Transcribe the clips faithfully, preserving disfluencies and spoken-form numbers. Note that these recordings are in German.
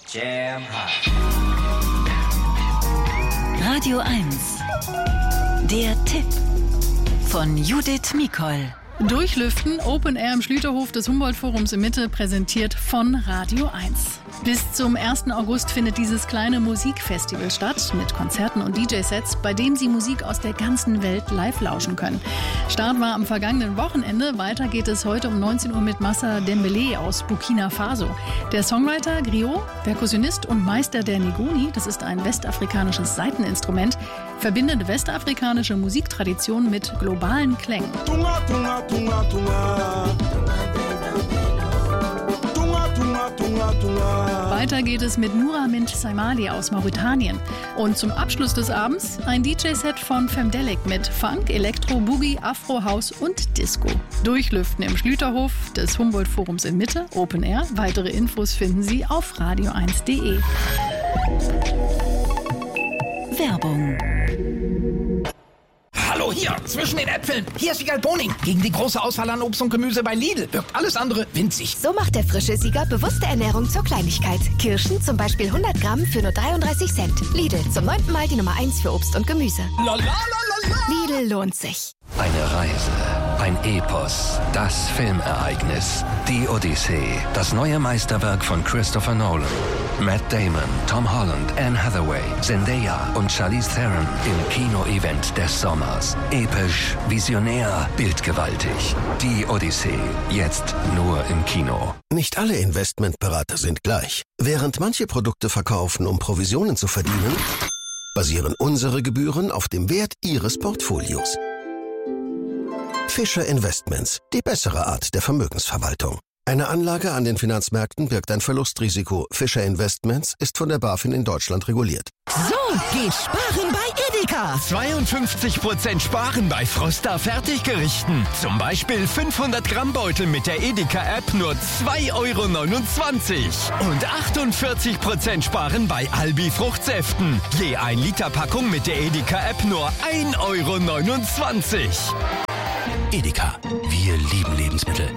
Jam hot. Radio eins. Der Tipp von Judith Mikol. Durchlüften, Open Air im Schlüterhof des Humboldt-Forums in Mitte, präsentiert von Radio eins. Bis zum ersten August findet dieses kleine Musikfestival statt mit Konzerten und D J-Sets, bei dem Sie Musik aus der ganzen Welt live lauschen können. Start war am vergangenen Wochenende. Weiter geht es heute um neunzehn Uhr mit Massa Dembélé aus Burkina Faso. Der Songwriter Griot, Perkussionist und Meister der Ngoni, das ist ein westafrikanisches Saiteninstrument, verbindet westafrikanische Musiktradition mit globalen Klängen. Tunga, tunga, tunga, tunga. Tunga, tunga, tunga, tunga. Weiter geht es mit Noura Mint Saimali aus Mauretanien. Und zum Abschluss des Abends ein D J-Set von Femdelic mit Funk, Elektro, Boogie, Afro, House und Disco. Durchlüften im Schlüterhof des Humboldt-Forums in Mitte, Open Air. Weitere Infos finden Sie auf radio eins punkt de. Werbung. Hallo hier, zwischen den Äpfeln. Hier ist Wiegald Boning. Gegen die große Auswahl an Obst und Gemüse bei Lidl wirkt alles andere winzig. So macht der frische Sieger bewusste Ernährung zur Kleinigkeit. Kirschen zum Beispiel hundert Gramm für nur dreiunddreißig Cent. Lidl, zum neunten Mal die Nummer eins für Obst und Gemüse. La, la, la, la, la. Lidl lohnt sich. Eine Reise, ein Epos, das Filmereignis, die Odyssee, das neue Meisterwerk von Christopher Nolan. Matt Damon, Tom Holland, Anne Hathaway, Zendaya und Charlize Theron im Kino-Event des Sommers. Episch, visionär, bildgewaltig. Die Odyssee, jetzt nur im Kino. Nicht alle Investmentberater sind gleich. Während manche Produkte verkaufen, um Provisionen zu verdienen, basieren unsere Gebühren auf dem Wert Ihres Portfolios. Fischer Investments, die bessere Art der Vermögensverwaltung. Eine Anlage an den Finanzmärkten birgt ein Verlustrisiko. Fischer Investments ist von der BaFin in Deutschland reguliert. So geht Sparen bei Edeka. zweiundfünfzig Prozent Sparen bei Froster Fertiggerichten. Zum Beispiel fünfhundert Gramm Beutel mit der Edeka-App nur zwei Euro neunundzwanzig. Und achtundvierzig Prozent Sparen bei Albi Fruchtsäften. Je ein Liter Packung mit der Edeka-App nur ein Euro neunundzwanzig. Edeka, wir lieben Lebensmittel.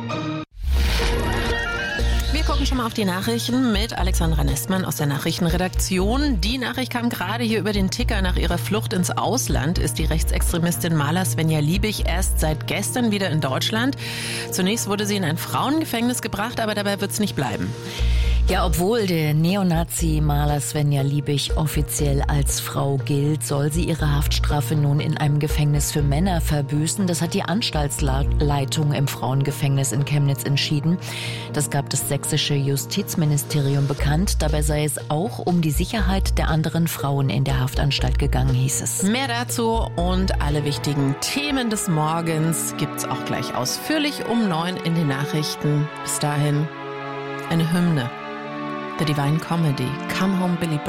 Wir gucken schon mal auf die Nachrichten mit Alexandra Nestmann aus der Nachrichtenredaktion. Die Nachricht kam gerade hier über den Ticker. Nach ihrer Flucht ins Ausland ist die Rechtsextremistin Mala Svenja Liebig erst seit gestern wieder in Deutschland. Zunächst wurde sie in ein Frauengefängnis gebracht, aber dabei wird es nicht bleiben. Ja, obwohl der Neonazi Mala Svenja Liebig offiziell als Frau gilt, soll sie ihre Haftstrafe nun in einem Gefängnis für Männer verbüßen. Das hat die Anstaltsleitung im Frauengefängnis in Chemnitz entschieden. Das gab das sächsische Justizministerium bekannt. Dabei sei es auch um die Sicherheit der anderen Frauen in der Haftanstalt gegangen, hieß es. Mehr dazu und alle wichtigen Themen des Morgens gibt's auch gleich ausführlich um neun in den Nachrichten. Bis dahin eine Hymne. The Divine Comedy, Come Home Billy